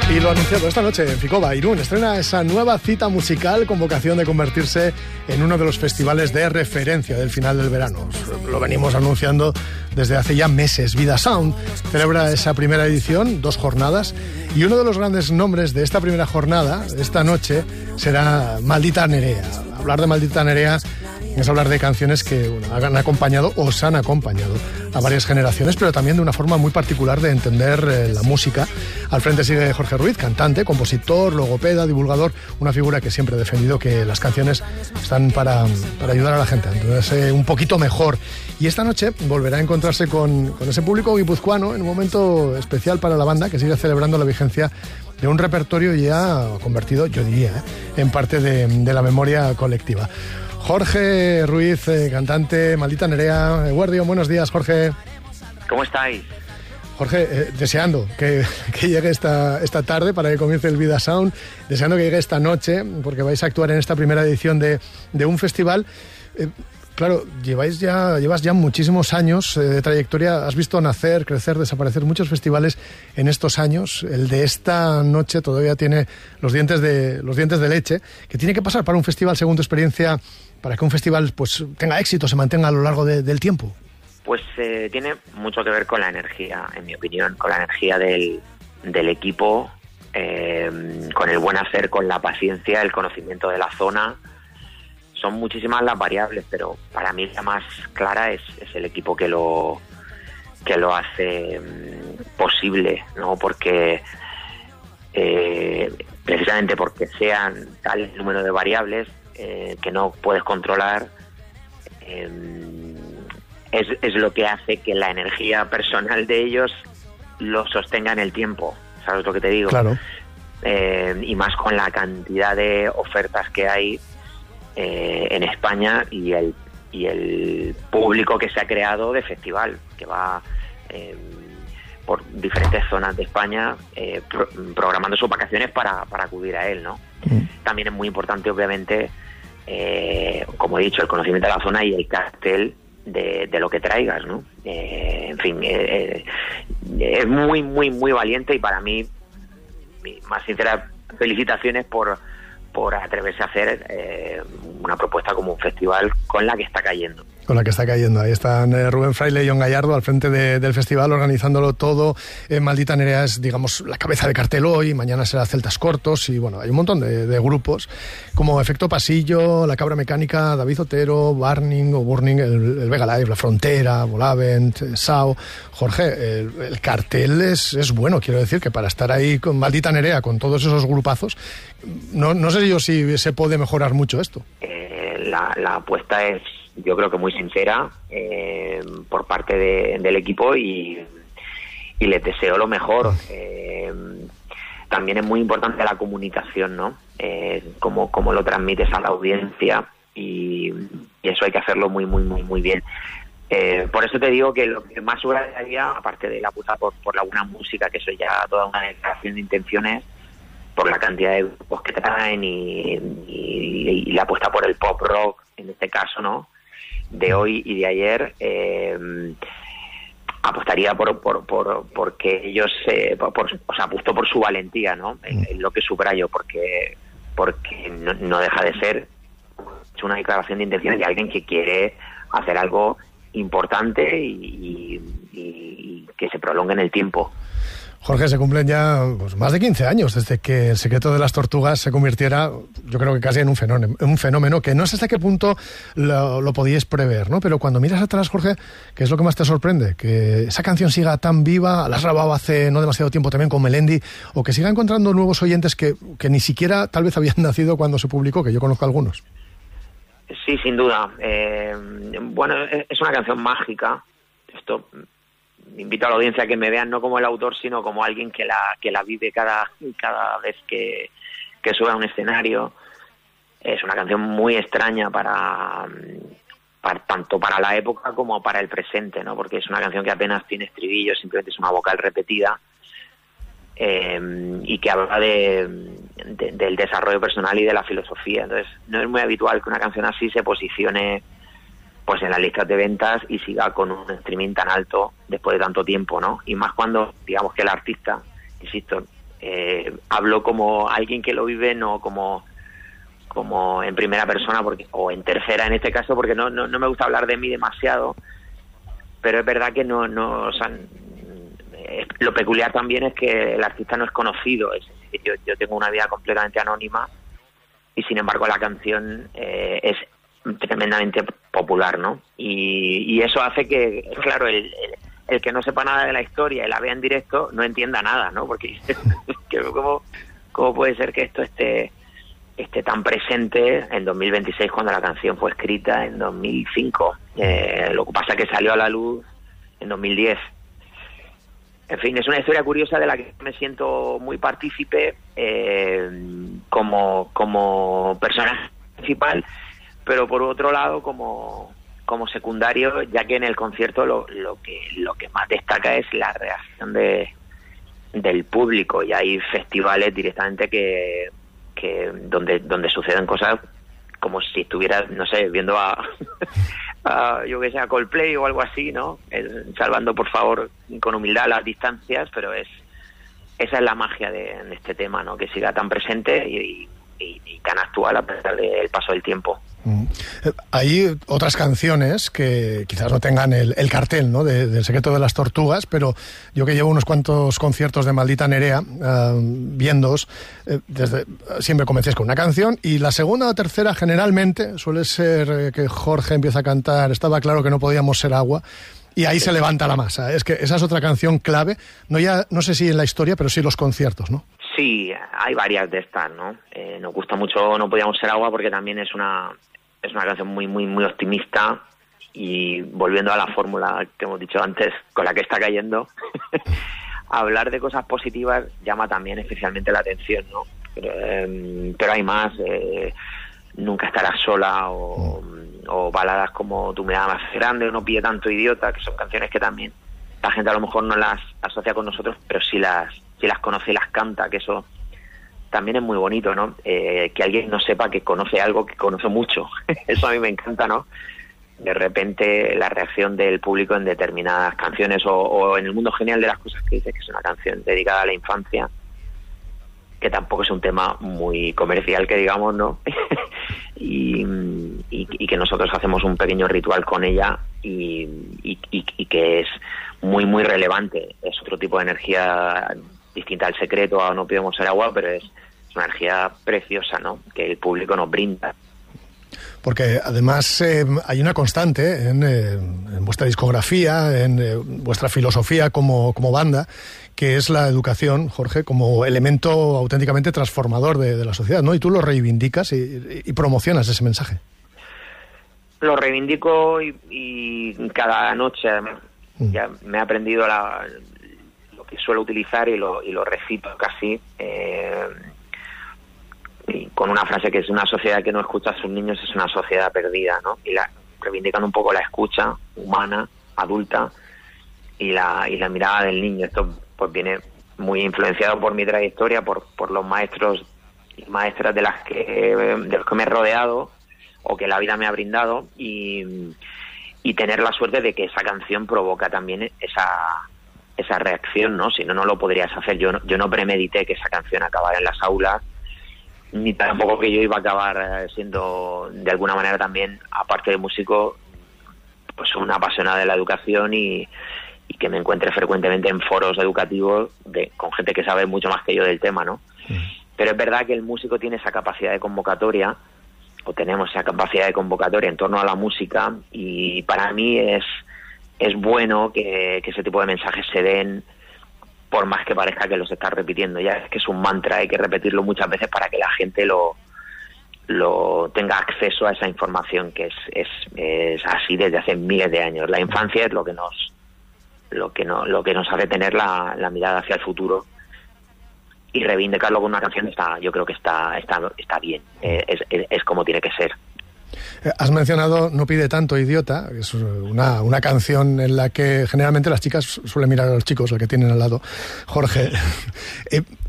Y lo anunciado esta noche en Ficoba, Irún estrena esa nueva cita musical con vocación de convertirse en uno de los festivales de referencia del final del verano. Lo venimos anunciando desde hace ya meses. Vida Sound celebra esa primera edición, 2 jornadas, y uno de los grandes nombres de esta primera jornada, de esta noche, será Maldita Nerea. Hablar de Maldita Nerea es hablar de canciones que han acompañado o se han acompañado a varias generaciones, pero también de una forma muy particular de entender la música. Al frente sigue Jorge Ruiz, cantante, compositor, logopeda, divulgador, una figura que siempre ha defendido que las canciones están para ayudar a la gente a entenderse un poquito mejor. Y esta noche volverá a encontrarse con ese público guipuzcoano en un momento especial para la banda, que sigue celebrando la vigencia de un repertorio ya convertido, yo diría, en parte de la memoria colectiva. Jorge Ruiz, cantante, Maldita Nerea, Guardión, buenos días, Jorge. ¿Cómo estáis? Jorge, deseando que llegue esta tarde para que comience el Vida Sound, deseando que llegue esta noche, porque vais a actuar en esta primera edición de un festival. Claro, llevas ya muchísimos años de trayectoria, has visto nacer, crecer, desaparecer muchos festivales en estos años. El de esta noche todavía tiene los dientes de leche. ¿Qué tiene que pasar para un festival, según tu experiencia, para que un festival pues tenga éxito, se mantenga a lo largo del tiempo? Pues tiene mucho que ver con la energía, en mi opinión, con la energía del equipo, con el buen hacer, con la paciencia, el conocimiento de la zona. Son muchísimas las variables, pero para mí la más clara es el equipo que lo hace posible, ¿no? Porque precisamente porque sean tal el número de variables que no puedes controlar, es lo que hace que la energía personal de ellos lo sostenga en el tiempo. ¿Sabes lo que te digo? Claro. Y más con la cantidad de ofertas que hay en España y el público que se ha creado de festival, que va por diferentes zonas de España programando sus vacaciones para acudir a él, ¿no? También es muy importante, obviamente, como he dicho, el conocimiento de la zona y el cartel de lo que traigas, ¿no? En fin, es muy, muy, muy valiente, y para mí, mis más sinceras felicitaciones por atreverse a hacer una propuesta como un festival con la que está cayendo. Ahí están Rubén Fraile y John Gallardo al frente del festival, organizándolo todo. Maldita Nerea es, digamos, la cabeza de cartel hoy, mañana será Celtas Cortos, y bueno, hay un montón de grupos como Efecto Pasillo, La Cabra Mecánica, David Otero, Burning, el Vega Live, La Frontera, Volavent, Sao. Jorge, el cartel es bueno, quiero decir que para estar ahí con Maldita Nerea, con todos esos grupazos, no sé yo si se puede mejorar mucho esto. La apuesta es, yo creo que muy sincera por parte del equipo, y les deseo lo mejor. También es muy importante la comunicación, ¿no? Cómo lo transmites a la audiencia, y eso hay que hacerlo muy, muy, muy, muy bien. Por eso te digo que lo que más subrayaría, aparte de la apuesta por la buena música, que eso ya toda una declaración de intenciones, por la cantidad de grupos que traen y la apuesta por el pop rock, en este caso, ¿no?, de hoy y de ayer, apostaría porque ellos apostó por su valentía, ¿no? Es lo que subrayo, porque no deja de ser una declaración de intenciones de alguien que quiere hacer algo importante y que se prolongue en el tiempo. Jorge, se cumplen ya más de 15 años desde que El Secreto de las Tortugas se convirtiera, yo creo que casi en un fenómeno que no sé hasta qué punto lo podíais prever, ¿no? Pero cuando miras atrás, Jorge, ¿qué es lo que más te sorprende? Que esa canción siga tan viva, la has grabado hace no demasiado tiempo también con Melendi, o que siga encontrando nuevos oyentes que ni siquiera tal vez habían nacido cuando se publicó, que yo conozco algunos. Sí, sin duda. Bueno, es una canción mágica. Esto... invito a la audiencia a que me vean no como el autor, sino como alguien que la vive cada vez que sube a un escenario. Es una canción muy extraña para tanto para la época como para el presente, ¿no? Porque es una canción que apenas tiene estribillo, simplemente es una vocal repetida, y que habla del desarrollo personal y de la filosofía. Entonces, no es muy habitual que una canción así se posicione pues en las listas de ventas y siga con un streaming tan alto después de tanto tiempo, ¿no? Y más cuando, digamos, que el artista, insisto, hablo como alguien que lo vive, no como en primera persona o en tercera en este caso, porque no me gusta hablar de mí demasiado, pero es verdad que no o sea, lo peculiar también es que el artista no es conocido. Yo tengo una vida completamente anónima y sin embargo la canción es tremendamente popular, ¿no? Y eso hace que, claro, el que no sepa nada de la historia y la vea en directo no entienda nada, ¿no? Porque ¿cómo puede ser que esto esté tan presente en 2026 cuando la canción fue escrita en 2005? Lo que pasa es que salió a la luz en 2010. En fin, es una historia curiosa de la que me siento muy partícipe como personaje principal, pero por otro lado como secundario, ya que en el concierto lo que más destaca es la reacción del público, y hay festivales directamente que donde suceden cosas como si estuvieras, no sé, viendo a yo que sé, a Coldplay o algo así, ¿no? Salvando, por favor, con humildad las distancias, pero esa es la magia de este tema, ¿no? Que siga tan presente y tan actual a pesar del paso del tiempo. Hay otras canciones que quizás no tengan el cartel, ¿no? del Secreto de las Tortugas, pero yo que llevo unos cuantos conciertos de Maldita Nerea viéndoos, siempre comencéis con una canción y la segunda o tercera generalmente suele ser que Jorge empieza a cantar Estaba claro que no podíamos ser agua, y ahí se levanta la masa. Es que esa es otra canción clave, no sé si en la historia, pero sí en los conciertos, ¿no? Sí, hay varias de estas, ¿no? Nos gusta mucho No podíamos ser agua porque también es una canción muy, muy, muy optimista, y volviendo a la fórmula que hemos dicho antes, con la que está cayendo, hablar de cosas positivas llama también especialmente la atención, ¿no? Pero hay más, Nunca estarás sola, o baladas como Tu mirada más grande, o No pide tanto idiota, que son canciones que también la gente a lo mejor no las asocia con nosotros, pero sí las conoce y las canta, que eso también es muy bonito, ¿no? Que alguien no sepa que conoce algo que conoce mucho. Eso a mí me encanta, ¿no? De repente la reacción del público en determinadas canciones o en El mundo genial de las cosas que dices, que es una canción dedicada a la infancia, que tampoco es un tema muy comercial, que digamos, ¿no? y que nosotros hacemos un pequeño ritual con ella y que es muy, muy relevante. Es otro tipo de energía distinta al Secreto, a No podemos ser agua, pero es una energía preciosa, ¿no? Que el público nos brinda. Porque además hay una constante en vuestra discografía, en vuestra filosofía como banda, que es la educación, Jorge, como elemento auténticamente transformador de la sociedad, ¿no? Y tú lo reivindicas y promocionas ese mensaje. Lo reivindico y cada noche ya me he aprendido lo que suelo utilizar y lo recito casi, y con una frase que es: una sociedad que no escucha a sus niños es una sociedad perdida, ¿no? Y reivindicando un poco la escucha humana, adulta, y la mirada del niño. Esto pues viene muy influenciado por mi trayectoria, por los maestros y maestras de los que me he rodeado o que la vida me ha brindado, y tener la suerte de que esa canción provoca también esa reacción, ¿no? Si no, no lo podrías hacer. Yo no premedité que esa canción acabara en las aulas, ni tampoco que yo iba a acabar siendo de alguna manera también, aparte de músico, pues un apasionado de la educación y que me encuentre frecuentemente en foros educativos con gente que sabe mucho más que yo del tema, ¿no? Pero es verdad que el músico tiene esa capacidad de convocatoria, o tenemos esa capacidad de convocatoria en torno a la música, y para mí es bueno que ese tipo de mensajes se den, por más que parezca que los estás repitiendo. Ya es que es un mantra, hay que repetirlo muchas veces para que la gente lo tenga acceso a esa información, que es así desde hace miles de años. La infancia es lo que nos hace tener la mirada hacia el futuro, y reivindicarlo con una canción yo creo que está bien, es como tiene que ser. Has mencionado No pide tanto idiota, que es una canción en la que generalmente las chicas suelen mirar a los chicos, el que tienen al lado, Jorge.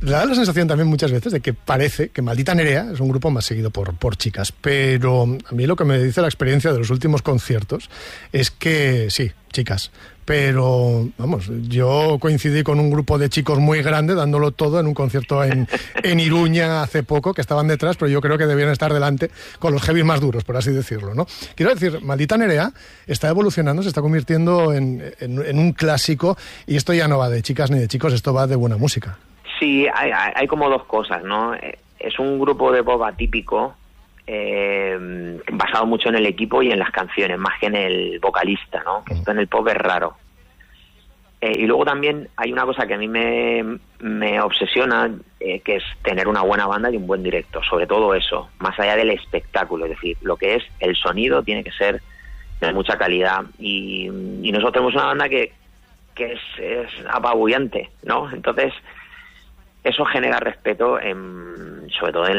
da la sensación también muchas veces de que parece que Maldita Nerea es un grupo más seguido por chicas, pero a mí lo que me dice la experiencia de los últimos conciertos es que sí, chicas, pero vamos, yo coincidí con un grupo de chicos muy grande dándolo todo en un concierto en Iruña hace poco, que estaban detrás, pero yo creo que debían estar delante con los heavies más duros, por así decirlo, ¿no? Quiero decir, Maldita Nerea está evolucionando, se está convirtiendo en un clásico, y esto ya no va de chicas ni de chicos, esto va de buena música. Sí, hay como dos cosas, ¿no? Es un grupo de pop atípico, basado mucho en el equipo y en las canciones, más que en el vocalista, ¿no? Que esto en el pop es raro. Y luego también hay una cosa que a mí me obsesiona, que es tener una buena banda y un buen directo, sobre todo eso, más allá del espectáculo, es decir, lo que es el sonido tiene que ser de mucha calidad, y nosotros tenemos una banda que es apabullante, ¿no? Entonces eso genera respeto, sobre todo en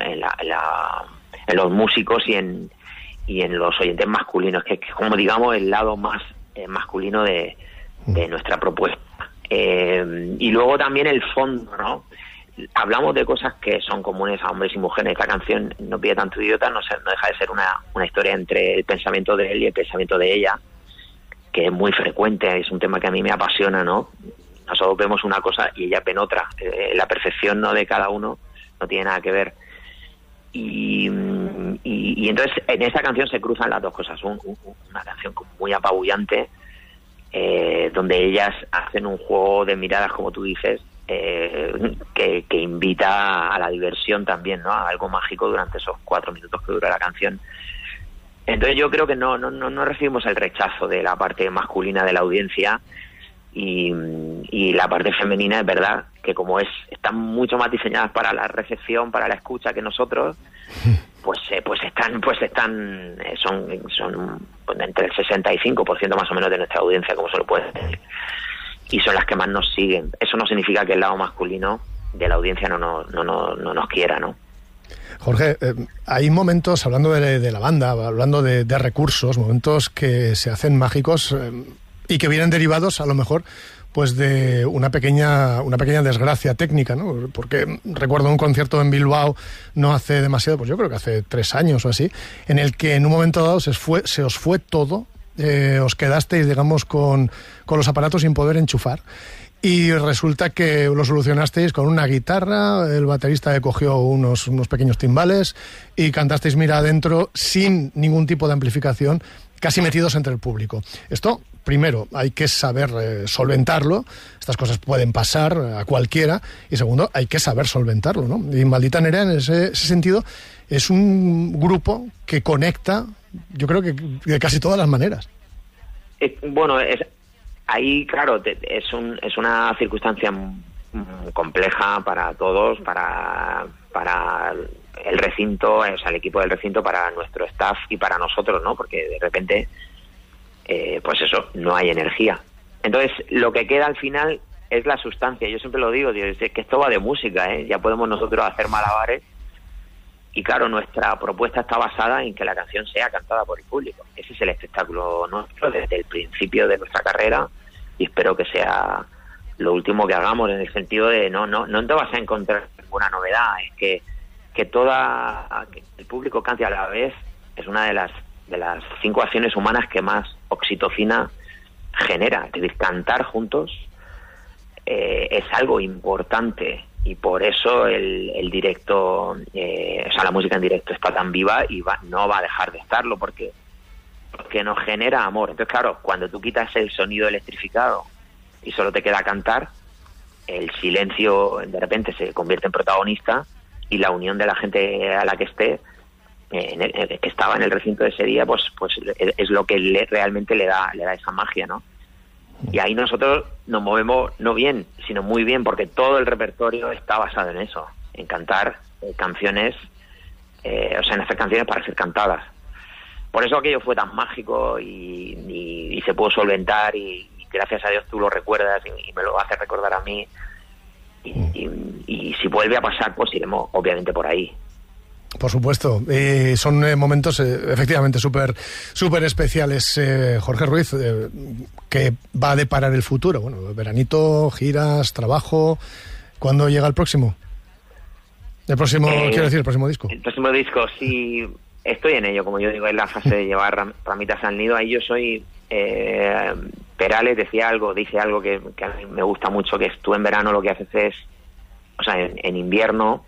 los músicos y en los oyentes masculinos, que es como digamos el lado más masculino de nuestra propuesta. Y luego también el fondo, ¿no? Hablamos de cosas que son comunes a hombres y mujeres. Esta canción, No pide tanto idiota, no deja de ser una historia entre el pensamiento de él y el pensamiento de ella, que es muy frecuente, es un tema que a mí me apasiona, ¿no? Nosotros vemos una cosa y ella ven otra. La percepción, ¿no?, de cada uno no tiene nada que ver. Y entonces en esta canción se cruzan las dos cosas. Una canción muy apabullante, donde ellas hacen un juego de miradas, como tú dices, que invita a la diversión también, ¿no? A algo mágico durante esos 4 minutos que dura la canción. Entonces yo creo que no recibimos el rechazo de la parte masculina de la audiencia, y la parte femenina es verdad que como están mucho más diseñadas para la recepción, para la escucha que nosotros, son entre el 65% más o menos de nuestra audiencia, como se lo puede decir, y son las que más nos siguen. Eso no significa que el lado masculino de la audiencia no nos quiera, ¿no? Jorge, hay momentos, hablando de la banda, hablando de recursos, momentos que se hacen mágicos, y que vienen derivados a lo mejor pues de una pequeña desgracia técnica, ¿no? Porque recuerdo un concierto en Bilbao no hace demasiado, pues yo creo que hace 3 años o así, en el que en un momento dado se os fue todo, os quedasteis, digamos, con los aparatos sin poder enchufar, y resulta que lo solucionasteis con una guitarra, el baterista cogió unos pequeños timbales y cantasteis Mira Adentro sin ningún tipo de amplificación, casi metidos entre el público. Esto, primero, hay que saber solventarlo. Estas cosas pueden pasar a cualquiera. Y segundo, hay que saber solventarlo, ¿no? Y Maldita Nerea, en ese sentido, es un grupo que conecta, yo creo que de casi todas las maneras. Bueno, ahí, claro, es una circunstancia compleja para todos, para el recinto, o sea, el equipo del recinto, para nuestro staff y para nosotros, ¿no? Porque de repente, pues eso, no hay energía. Entonces, lo que queda al final es la sustancia. Yo siempre lo digo, es que esto va de música, ¿eh? Ya podemos nosotros hacer malabares. Y claro, nuestra propuesta está basada en que la canción sea cantada por el público. Ese es el espectáculo nuestro desde el principio de nuestra carrera, y espero que sea lo último que hagamos, en el sentido de no te vas a encontrar ninguna novedad. Es que que el público cante a la vez es una de las 5 acciones humanas que más oxitocina genera. Es decir, cantar juntos es algo importante, y por eso el directo, o sea, la música en directo está tan viva y no va a dejar de estarlo, porque nos genera amor. Entonces, claro, cuando tú quitas el sonido electrificado y solo te queda cantar, el silencio de repente se convierte en protagonista, y la unión de la gente a la que esté, que estaba en el recinto de ese día, pues es lo que realmente le da esa magia, ¿no? Y ahí nosotros nos movemos no bien, sino muy bien, porque todo el repertorio está basado en eso, en cantar canciones, o sea, en hacer canciones para ser cantadas. Por eso aquello fue tan mágico y se pudo solventar, y gracias a Dios tú lo recuerdas y me lo haces recordar a mí. Y si vuelve a pasar, pues iremos obviamente por ahí. Por supuesto, son momentos efectivamente súper especiales. Jorge Ruiz, ¿qué va a deparar el futuro? Bueno, veranito, giras, trabajo, ¿Cuándo llega el próximo? El próximo disco. El próximo disco, sí, estoy en ello, como yo digo, es la fase de llevar ramitas al nido. Ahí yo soy... Perales dice algo que a mí me gusta mucho, que es tú en verano lo que haces es, o sea, en invierno,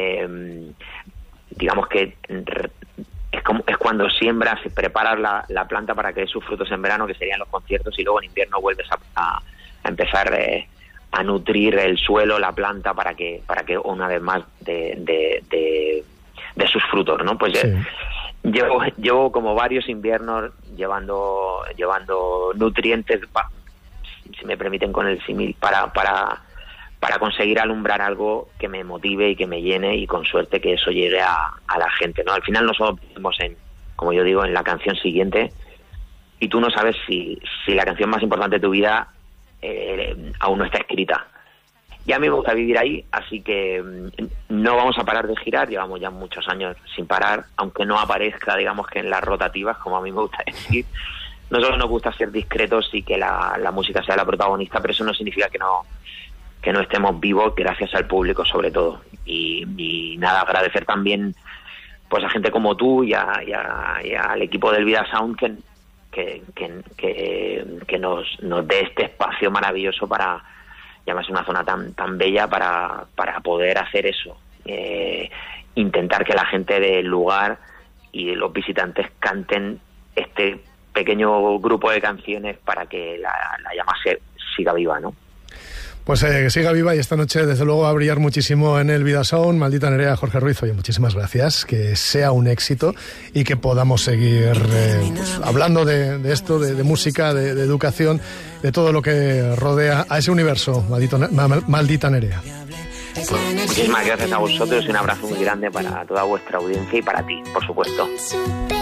digamos que es cuando siembras y preparas la planta para que dé sus frutos en verano, que serían los conciertos, y luego en invierno vuelves a empezar a nutrir el suelo, la planta, para que una vez más de sus frutos, ¿no? Pues sí. Llevo como varios inviernos llevando nutrientes, si me permiten con el símil, para conseguir alumbrar algo que me motive y que me llene, y con suerte que eso llegue a la gente, ¿no? Al final nosotros vivimos como yo digo, en la canción siguiente, y tú no sabes si la canción más importante de tu vida aún no está escrita. Y a mí me gusta vivir ahí, así que no vamos a parar de girar. Llevamos ya muchos años sin parar, aunque no aparezca, digamos, que en las rotativas, como a mí me gusta decir. Nosotros nos gusta ser discretos y que la música sea la protagonista, pero eso no significa que no estemos vivos, gracias al público sobre todo. Y nada, agradecer también pues a gente como tú y al equipo del Vida Sound que nos dé este espacio maravilloso para... Y además es una zona tan bella para poder hacer eso, intentar que la gente del lugar y los visitantes canten este pequeño grupo de canciones para que la llama siga viva, ¿no? Pues que siga viva, y esta noche desde luego va a brillar muchísimo en el Vida Sound. Maldita Nerea, Jorge Ruiz, oye, muchísimas gracias, que sea un éxito y que podamos seguir pues, hablando de esto, de música, de educación, de todo lo que rodea a ese universo, Maldita Nerea. Muchísimas gracias a vosotros y un abrazo muy grande para toda vuestra audiencia y para ti, por supuesto.